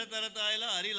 ತರತಾಯಿಲ ಅರಿಲ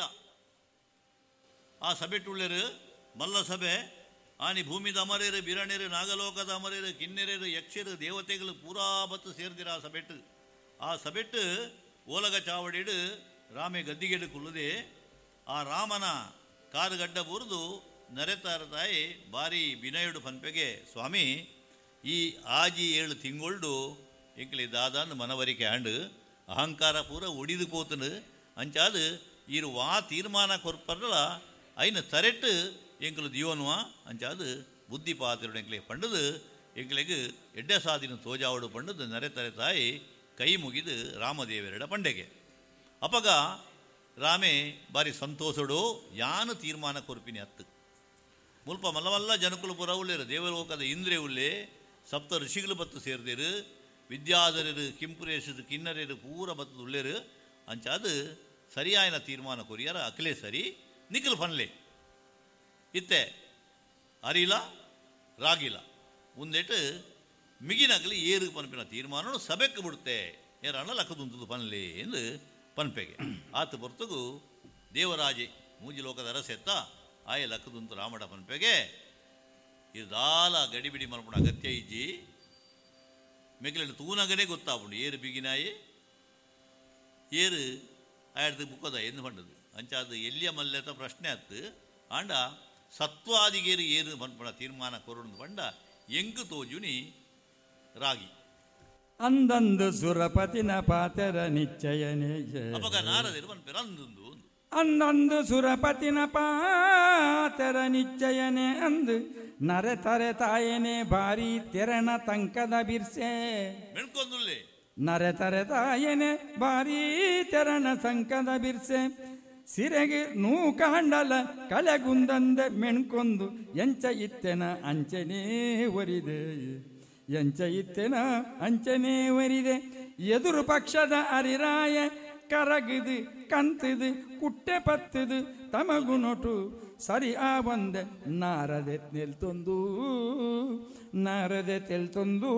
ಆ ಸಭೆ ಟುಳ್ಳೆರು ಮಲ್ಲ ಸಭೆ ಆನಿ ಭೂಮಿದ ಅಮರೇರು ಬಿರಣೆರು ನಾಗಲೋಕದ ಅಮರೇರು ಕಿನ್ನೆರೆರು ಯಕ್ಷರು ದೇವತೆಗಳು ಪೂರಾ ಬತ್ತು ಸೇರ್ದಿರ ಆ ಸಭೆಟ್ಟು ಓಲಗ ಚಾವಡಿಡು ರಾಮೆ ಗದ್ದಿಗೆಡು ಕುಳ್ಳುದೆ ಆ ರಾಮನ ಕಾರುಗಡ್ಡ ಬುರಿದು ನರೆತಾರ ತಾಯಿ ಬಾರಿ ಬಿನಯುಡು ಪನ್ಪೆಗೆ ಸ್ವಾಮಿ ಈ ಆಜಿ 7 ತಿಂಗೊಳ್ಡು ಎಂಕ್ಲಿ ದಾದಾನ್ ಮನವರಿಕೆ ಆಂಡು ಅಹಂಕಾರ ಪೂರ ಒಡಿದು ಪೋತನು ಅಂಚಾದು ಇರು ವಾ ತೀರ್ಮಾನ ಕೊರ್ಪರ್ಲ ಐನ ತರೆಟ್ಟು ಎಂಕಲು ದಿಯೋನ್ವಾ ಅಂಚಾದು ಬುದ್ಧಿ ಪಾತಿರುಡು ಎಂಕ್ಲೆ ಪಂಡದು ಎಂಕ್ಲೆಗೆ ಎಡ್ಡೆ ಸಾದಿನ ತೋಜಾವಡು ಪಂಡದು ನರೆತರೆ ತಾಯಿ ಕೈ ಮುಗಿದು ರಾಮದೇವರೆಡ ಪಂಡೆಗೆ ಅಪಗ ರಾಮೆ ಬಾರಿ ಸಂತೋಷಡು ಯಾನು ತೀರ್ಮಾನ ಕೊರ್ಪಿನಿ ಹತ್ತು ಮುಲ್ಪ ಮಲ್ಲವಲ್ಲ ಜನಕುಲು ಪುರ ಉಳ್ಳೇರು ದೇವಲೋಕದ ಇಂದ್ರೇ ಉಳ್ಳೇ ಸಪ್ತ ಋಷಿಗಳು ಬತ್ತು ಸೇರ್ದೇರು ವಿದ್ಯಾಧರರು ಕಿಂಪುರೇಶರು ಕಿನ್ನರೇರು ಪೂರ ಬತ್ತು ಉಳ್ಳೇರು ಅಂಚಾದು ಸರಿಯಾಯಿನ ತೀರ್ಮಾನ ಕೊರಿಯಾರ ಅಕ್ಲೇ ಸರಿ ನಿಖಲ್ ಪನ್ಲೆ ಇತ್ತೆ ಅರಿಲ ರಾಗಿಲ ಮುಂದೆಟ್ಟು ಮಿಗಿನಗಲಿ ಏರು ಪನ್ಪಿನ ತೀರ್ಮಾನ ಸಭೆಕ್ಕೆ ಬಿಡುತ್ತೆ ಏರಣ್ಣ ಲಕ್ಕದುಂತದು ಪನ್ಲೆ ಎಂದು ಪನ್ಪೆಗೆ ಆತ ಬರ್ತಗೂ ದೇವರಾಜೆ ಮೂಜಿ ಲೋಕದ ಅರಸೆತ್ತ ಆಯ ಲಕ್ಕದುಂತು ರಾಮಡ ಪನ್ಪೆಗೆ ಇದು ದಾಲ ಗಡಿಬಿಡಿ ಮಲ್ಪುಣ ಅಗತ್ಯ ಇಜ್ಜಿ ಮೆಗ್ಲೆಂಡು ತೂನಗನೇ ಗೊತ್ತಾಪುಂಡು ಏರು ಬಿಗಿನಾಯಿ ಏರು ಆಯ್ದು ಬುಕ್ಕದ ಎಂದು ಪಂಡದು ಅಂಚಾದು ಎಲ್ಲಿಯ ಮಲ್ಲೆತ ಪ್ರಶ್ನೆ ಆಯ್ತು ಆಂಡ ಸತ್ವಾದಿಗೇರು ಏರು ಪನ್ಪುಣ ತೀರ್ಮಾನ ಕೊರಡು ಪಂಡ ಎಂಕು ತೋಜುನಿ ರಾಗಿ ಅಂದಂದು ಸುರಪತಿನ ಪಾತೆರ ನಿಶ್ಚಯನೇ ಅಪಗ ನಾರದರು ಪನ್ಪೆರ ಅಂದುಂದು ಅಂದಂದು ಸುರಪತಿನ ಪಾತೆರ ನಿಶ್ಚಯನೇ ಅಂದು ನರೆ ತರೆ ತಾಯನೆ ಬಾರಿ ತೆರಣ ತಂಕದ ಬಿರ್ಸೆ ಮೆಣ್ಕೊಂದುಲ್ಲೆ ನರೆ ತರೆ ತಾಯನೆ ಬಾರಿ ತೆರಣ ಸಂಕದ ಬಿರ್ಸೆ ಸಿರೆಗೆ ನೂ ಕಾಂಡಲ ಕಲೆಗುಂದಂದೆ ಮೆಣ್ಕೊಂದು ಎಂಚ ಇತ್ತೆನ ಅಂಚನೇ ಒರಿದೆ ಎಂಚ ಇತ್ತೆನ ಅಂಚನೇ ಒರಿದೆ ಎದುರು ಪಕ್ಷದ ಅರಿರಾಯ ಕರಗಿದು ಕಂತದು ಕುಟ್ಟೆ ಪತ್ತದು ತಮಗು ನೋಟು ಸರಿ ಆ ಬಂದೆ ನಾರದೆ ತೆಲ್ತೊಂದು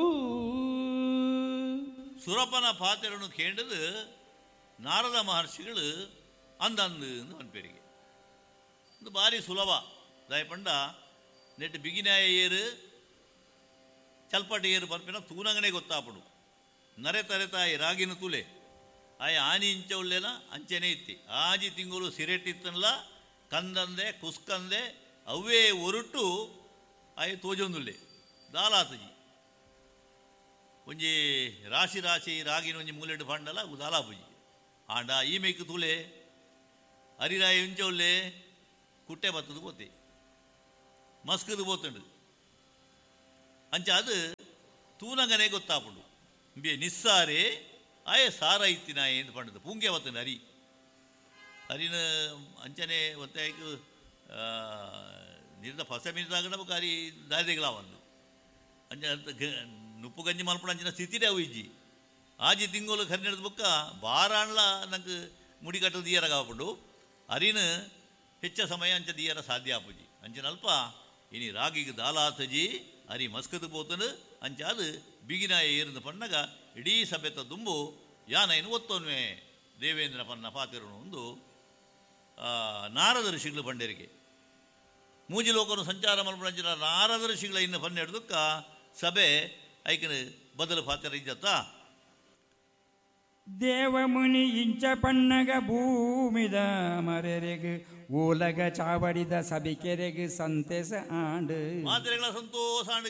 ಸುರಪನ ಪಾತೆರನ್ನು ಕೇಂಡದು ನಾರದ ಮಹರ್ಷಿಗಳು ಅಂದಂದು ಅನ್ಪೇರಿಗೆ ಇದು ಭಾರಿ ಸುಲಭ ದಯಪಂಡ ನೆಟ್ಟು ಬಿಗಿನಾಯ ಏರು ಚಲ್ಪಟ ಏರು ಪನ್ಪಿನ ತೂನಂಗನೆ ಗೊತ್ತಾಪಡು ನರೆ ತರೆತಾಯಿ ರಾಗಿನ ತುಲೆ ಆಯ ಆನಿ ಇಂಚ ಉಳ್ಳೇನ ಅಂಚೆನೇ ಇತ್ತಿ ಆಜಿ ತಿಂಗಳು ಸಿರೆಟ್ಟಿತ್ತನಲ್ಲ ಕಂದಂದೆ ಕುಸ್ಕಂದೆ ಅವೇ ಒರುಟು ಆಯ ತೋಜೊಂದುಲ್ಲೆ ದಾಲಾತಜಿ ಒಂಜಿ ರಾಶಿ ರಾಶಿ ರಾಗಿನ ಒಂಜಿ ಮೂಲೆಡು ಪಂಡಲ ಅವು ದಾಲಾಪುಜಿ ಆಂಡ ಈ ಮೇಯ್ಕು ತುಲೆ ಅರಿರಾಯಿ ಇಂಚ ಉಳ್ಳೆ ಕುಟ್ಟೆ ಬತ್ತದು ಪೋತೆ ಮಸ್ಕದು ಪೋತಂಡು ಅಂಚ ಅದು ತೂನಂಗನೆ ಗೊತ್ತಾಪುಂಡು ಬೇ ನಿಸ್ಸಾರೆ ಆಯೆ ಸಾರ ಇತ್ತಿನ ಎಂದು ಪಂಡದು ಪೂಂಗೆ ಒತ್ತಂಡು ಅರಿನ ಅಂಚನೆ ಒತ್ತಾಯಕ್ಕೆ ನಿರ್ದ ಫಸ ಮಿನಿದಾಗ ನಮಗೆ ಅರಿ ದಾರಿಗಳಾವಂದು ಅಂಚ ನುಪ್ಪು ಗಂಜಿ ಮಲ್ಪಣ ಅಂಚಿನ ಸ್ಥಿತಿರೇ ಅವು ಇಜ್ಜಿ ಆಜಿ ತಿಂಗಳು ಕರಿನೆಡ್ದು ಬುಕ್ಕ ಬಾರಾಣ್ಲ ನಂಗೆ ಮುಡಿ ಕಟ್ಟದು ದಿಯರಾಗಪುಂಡು ಅರಿನ ಹೆಚ್ಚ ಸಮಯ ಅಂಚ ದಿಯರ ಸಾಧ್ಯ ಆಪುಜಿ ಅಂಚನ ಅಲ್ಪ ಇನಿ ರಾಗಿಗೆ ದಾಲಾತಜಿ ಅರಿ ಮಸ್ಕದು ಪೋತನು ಅಂಚಾದು ಬಿಗಿನಾಯ ಏರಿದ ಪನ್ನಗ ಇಡೀ ಸಭೆತ ದುಂಬು ಯಾನೈನು ಒತ್ತೊನ್ವೆ ದೇವೇಂದ್ರ ಪನ್ನ ಪಾತಿರನು ಒಂದು ನಾರದ ಋಷಿಗಳು ಪಂಡೇರಿಗೆ ಮೂಜಿ ಲೋಕನು ಸಂಚಾರ ಮಲ್ಪಂಚಿನ ನಾರದ ಋಷಿಗಳ ಇನ್ನು ಪನ್ನ ಹಿಡ್ದಕ್ಕ ಸಭೆ ಐಕನ ಬದಲು ಪಾತ್ರ ಇಜ್ಜತ್ತ ದೇವಮುನಿ ಇಂಚ ಪಣ್ಣಗ ಭೂಮಿದ ಮರೆರೆಗೆ ಓಲಗ ಚಾವಡಿದ ಸಭಿಕೆರೆಗೆ ಸಂತೆಸ ಆಂಡು ಮಾತ್ರೆಗಳ ಸಂತೋಷ